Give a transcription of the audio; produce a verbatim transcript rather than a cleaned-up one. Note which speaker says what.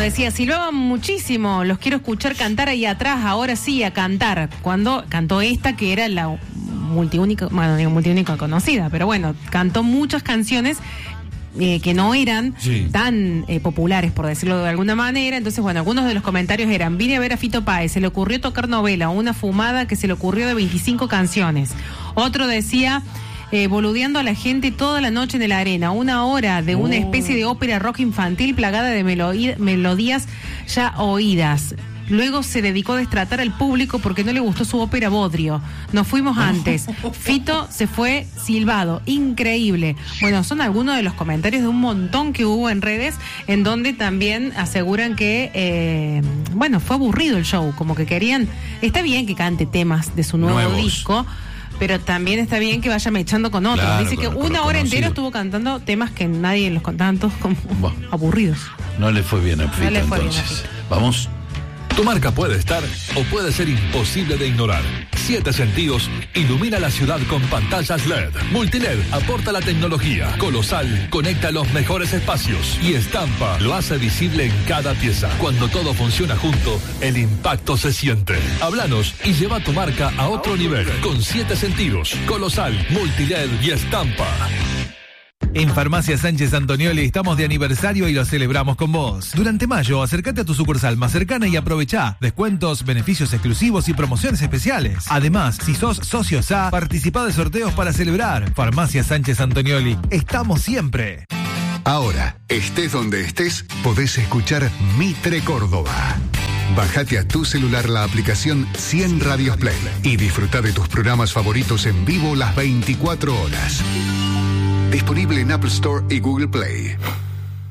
Speaker 1: decía, silbaban muchísimo, los quiero escuchar cantar ahí atrás, ahora sí, a cantar. Cuando cantó esta, que era la multiúnica, bueno, digo multiúnica conocida, pero bueno, cantó muchas canciones eh, que no eran sí. tan eh, populares, por decirlo de alguna manera. Entonces, bueno, algunos de los comentarios eran: vine a ver a Fito Páez, se le ocurrió tocar novela, una fumada que se le ocurrió de veinticinco canciones. Otro decía... Eh, boludeando a la gente toda la noche en la arena, una hora de una oh. especie de ópera rock infantil plagada de melodí- melodías ya oídas. Luego se dedicó a destratar al público porque no le gustó su ópera Bodrio. Nos fuimos antes. Fito se fue silbado. Increíble. Bueno, son algunos de los comentarios de un montón que hubo en redes, en donde también aseguran que, eh, bueno, fue aburrido el show, como que querían... Está bien que cante temas de su nuevo Nuevos. disco, pero también está bien que vaya mechando con otros. Claro, Dice que con, una con hora entera estuvo cantando temas que nadie los contaba, todos como bueno, aburridos.
Speaker 2: No le fue bien a Fito, no le fue entonces. Bien a Fito. Vamos. Tu marca puede estar o puede ser imposible de ignorar. Siete Sentidos ilumina la ciudad con pantallas L E D. Multiled aporta la tecnología. Colosal conecta los mejores espacios. Y Estampa lo hace visible en cada pieza. Cuando todo funciona junto, el impacto se siente. Háblanos y lleva tu marca a otro nivel. Con Siete Sentidos, Colosal, Multiled y Estampa.
Speaker 3: En Farmacia Sánchez Antonioli estamos de aniversario y lo celebramos con vos. Durante mayo, acércate a tu sucursal más cercana y aprovechá descuentos, beneficios exclusivos y promociones especiales. Además, si sos socio S A, participá de sorteos para celebrar. Farmacia Sánchez Antonioli, estamos siempre.
Speaker 4: Ahora, estés donde estés, podés escuchar Mitre Córdoba. Bájate a tu celular la aplicación cien Radios Play y disfruta de tus programas favoritos en vivo las veinticuatro horas. Disponible en Apple Store y Google Play.